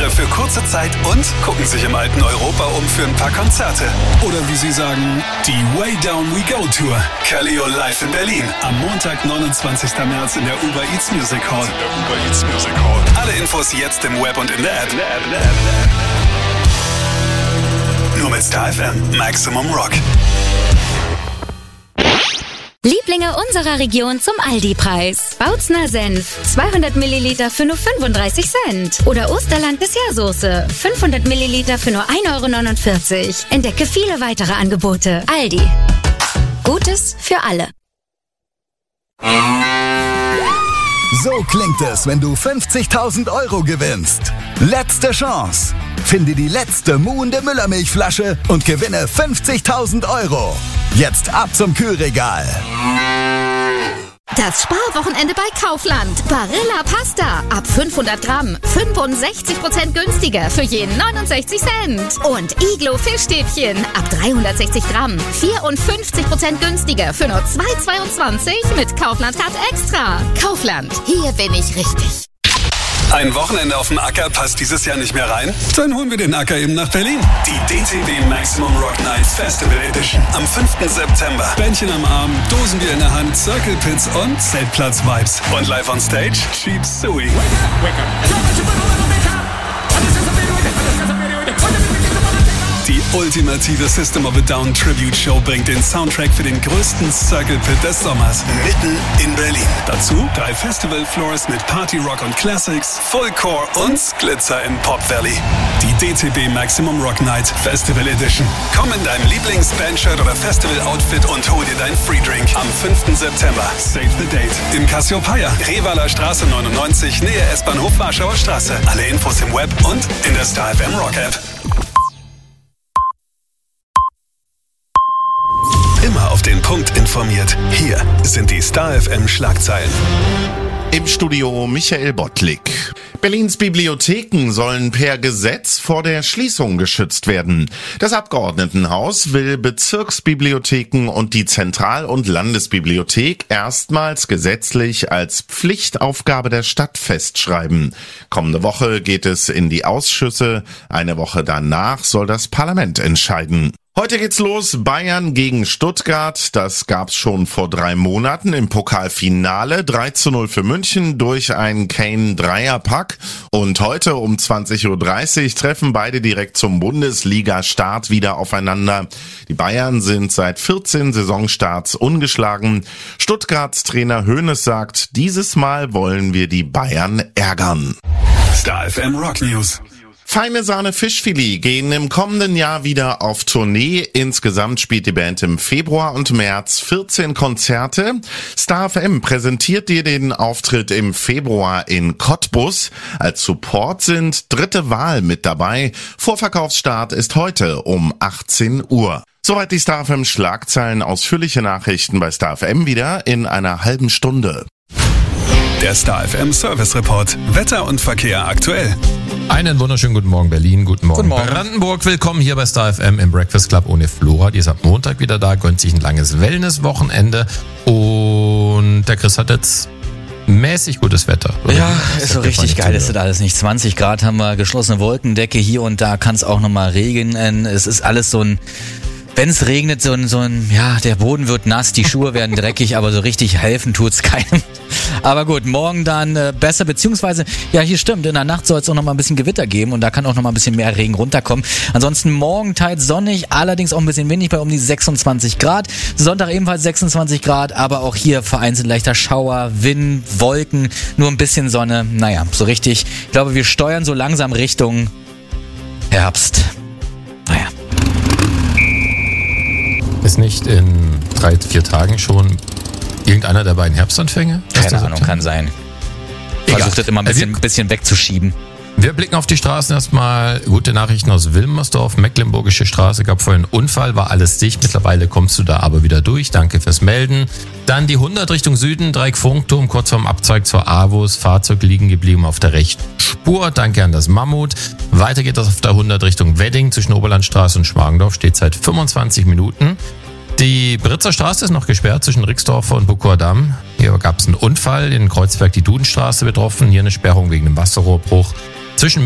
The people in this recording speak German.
Karriere für kurze Zeit und gucken sich im alten Europa um für ein paar Konzerte. Oder wie sie sagen, die Way Down We Go Tour. Kaleo live in Berlin. Am Montag, 29. März in der Uber Eats Music Hall. Alle Infos jetzt im Web und in der App. Nur mit Star FM Maximum Rock. Lieblinge unserer Region zum Aldi-Preis. Bautzner Senf, 200 Milliliter für nur 35 Cent. Oder Osterland Dessertsoße, 500 Milliliter für nur 1,49 €. Entdecke viele weitere Angebote. Aldi. Gutes für alle. So klingt es, wenn du 50.000 € gewinnst. Letzte Chance. Finde die letzte muhende Müllermilchflasche und gewinne 50.000 €. Jetzt ab zum Kühlregal. Das Sparwochenende bei Kaufland. Barilla Pasta. Ab 500 Gramm. 65% günstiger für jeden 69 Cent. Und Iglo Fischstäbchen. Ab 360 Gramm. 54% günstiger für nur 2,22 € mit Kaufland-Card Extra. Kaufland. Hier bin ich richtig. Ein Wochenende auf dem Acker passt dieses Jahr nicht mehr rein? Dann holen wir den Acker eben nach Berlin. Die DTB Maximum Rock Nights Festival Edition. Am 5. September. Bändchen am Arm, Dosenbier in der Hand, Circle Pits und Zeltplatz-Vibes. Und live on stage, Cheap Suey. Die ultimative System of a Down Tribute Show bringt den Soundtrack für den größten Circle Pit des Sommers. Mitten in Berlin. Dazu 3 Festival Floors mit Party Rock und Classics, Fullcore und Glitzer in Pop Valley. Die DTB Maximum Rock Night Festival Edition. Komm in deinem Lieblings-Bandshirt oder Festival-Outfit und hol dir deinen Free Drink am 5. September. Save the date. In Cassiopeia, Revaler Straße 99, Nähe S-Bahnhof Warschauer Straße. Alle Infos im Web und in der Star FM Rock App. Immer auf den Punkt informiert. Hier sind die Star FM Schlagzeilen. Im Studio Michael Bottlik. Berlins Bibliotheken sollen per Gesetz vor der Schließung geschützt werden. Das Abgeordnetenhaus will Bezirksbibliotheken und die Zentral- und Landesbibliothek erstmals gesetzlich als Pflichtaufgabe der Stadt festschreiben. Kommende Woche geht es in die Ausschüsse. Eine Woche danach soll das Parlament entscheiden. Heute geht's los, Bayern gegen Stuttgart. Das gab's schon vor 3 Monaten im Pokalfinale. 3:0 für München durch einen Kane-Dreierpack. Und heute um 20:30 Uhr treffen beide direkt zum Bundesliga-Start wieder aufeinander. Die Bayern sind seit 14 Saisonstarts ungeschlagen. Stuttgarts Trainer Hoeneß sagt, dieses Mal wollen wir die Bayern ärgern. Star FM Rock News. Feine Sahne Fischfilet gehen im kommenden Jahr wieder auf Tournee. Insgesamt spielt die Band im Februar und März 14 Konzerte. Star FM präsentiert dir den Auftritt im Februar in Cottbus. Als Support sind Dritte Wahl mit dabei. Vorverkaufsstart ist heute um 18 Uhr. Soweit die Star FM Schlagzeilen. Ausführliche Nachrichten bei Star FM wieder in einer halben Stunde. Der Star FM Service Report. Wetter und Verkehr aktuell. Einen wunderschönen guten Morgen Berlin, guten Morgen Brandenburg. Willkommen hier bei Star FM im Breakfast Club ohne Flora. Die ist ab Montag wieder da, gönnt sich ein langes Wellness-Wochenende. Und der Chris hat jetzt mäßig gutes Wetter. Ja, ist so richtig geil, ist das alles nicht. 20 Grad haben wir, geschlossene Wolkendecke, hier und da kann es auch nochmal regnen. Es ist alles so ein... Wenn es regnet, so ein, ja, der Boden wird nass, die Schuhe werden dreckig, aber so richtig helfen tut's keinem. Aber gut, morgen dann besser, beziehungsweise, ja, hier stimmt, in der Nacht soll es auch noch mal ein bisschen Gewitter geben und da kann auch noch mal ein bisschen mehr Regen runterkommen. Ansonsten morgen teils sonnig, allerdings auch ein bisschen windig bei um die 26 Grad. Sonntag ebenfalls 26 Grad, aber auch hier vereinzelt leichter Schauer, Wind, Wolken, nur ein bisschen Sonne. Naja, so richtig, ich glaube, wir steuern so langsam Richtung Herbst. Naja. Ist nicht in 3-4 Tagen schon irgendeiner der beiden Herbstanfänge? Keine Ahnung, kann sein. Versucht das immer ein bisschen wegzuschieben. Wir blicken auf die Straßen erstmal. Gute Nachrichten aus Wilmersdorf. Mecklenburgische Straße gab vorhin einen Unfall, war alles dicht. Mittlerweile kommst du da aber wieder durch. Danke fürs Melden. Dann die 100 Richtung Süden, Dreieck-Funkturm, kurz vorm Abzweig zur AWOS. Fahrzeug liegen geblieben auf der rechten Spur. Danke an das Mammut. Weiter geht das auf der 100 Richtung Wedding. Zwischen Oberlandstraße und Schmargendorf steht seit 25 Minuten. Die Britzer Straße ist noch gesperrt zwischen Rixdorfer und Buckower Damm. Hier gab es einen Unfall. In Kreuzberg die Dudenstraße betroffen. Hier eine Sperrung wegen einem Wasserrohrbruch. Zwischen